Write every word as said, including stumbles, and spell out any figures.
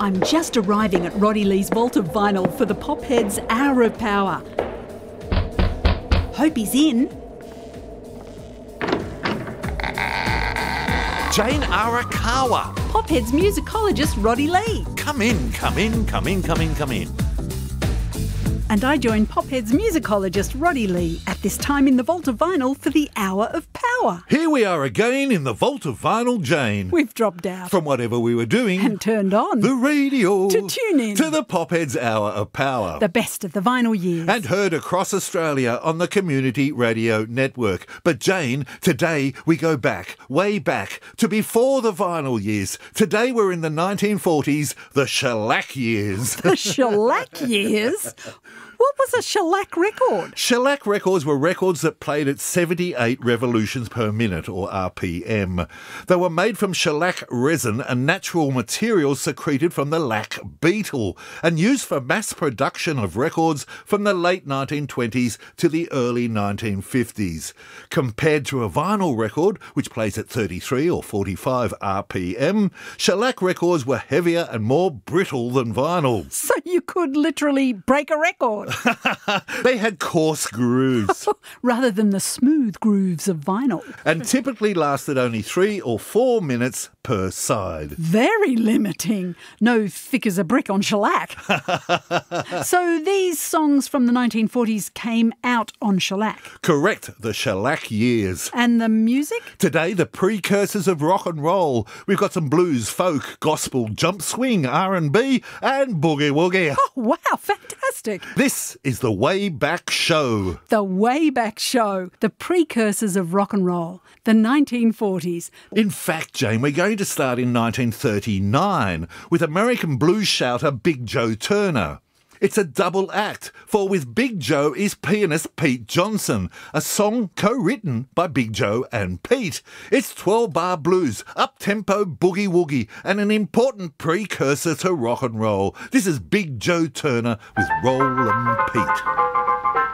I'm just arriving at Roddy Lee's Vault of Vinyl for the Popheads Hour of Power. Hope he's in. Jane Arakawa. Popheads musicologist Roddy Lee. Come in, come in, come in, come in, come in. And I join Popheads musicologist Roddy Lee at this time in the Vault of Vinyl for the Hour of Power. Here we are again in the Vault of Vinyl, Jane. We've dropped out. From whatever we were doing. And turned on. The radio. To tune in. To the Popheads Hour of Power. The best of the vinyl years. And heard across Australia on the Community Radio Network. But Jane, today we go back, way back, to before the vinyl years. Today we're in the nineteen forties, the shellac years. The shellac years? What was a shellac record? Shellac records were records that played at seventy-eight revolutions per minute, or R P M. They were made from shellac resin, a natural material secreted from the lac beetle, and used for mass production of records from the late nineteen twenties to the early nineteen fifties. Compared to a vinyl record, which plays at thirty-three or forty-five R P M, shellac records were heavier and more brittle than vinyl. So you could literally break a record. They had coarse grooves. Rather than the smooth grooves of vinyl. And typically lasted only three or four minutes per side. Very limiting. No thick as a brick on shellac. So these songs from the nineteen forties came out on shellac. Correct, the shellac years. And the music? Today, the precursors of rock and roll. We've got some blues, folk, gospel, jump swing, R and B, and boogie woogie. Oh, wow, fantastic. This is the Way Back Show. The Way Back Show, the precursors of rock and roll, the nineteen forties. In fact, Jane, we're going to start in nineteen thirty-nine with American blues shouter Big Joe Turner. It's a double act, for with Big Joe is pianist Pete Johnson, a song co-written by Big Joe and Pete. It's twelve-bar blues, up-tempo boogie woogie, and an important precursor to rock and roll. This is Big Joe Turner with Rollin' Pete.